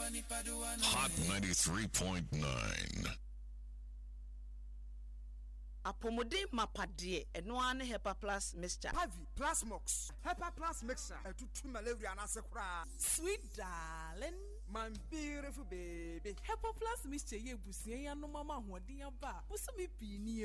Hot 93.9. Apomode mapade eno ane Hepa Plus mixture. Heavy plus mox. Hepa Plus mixture. Etutu malaria na sekura. Sweet darling, my beautiful baby. Hepa Plus mixture ye busie ya no mama hoden aba. Buso me pini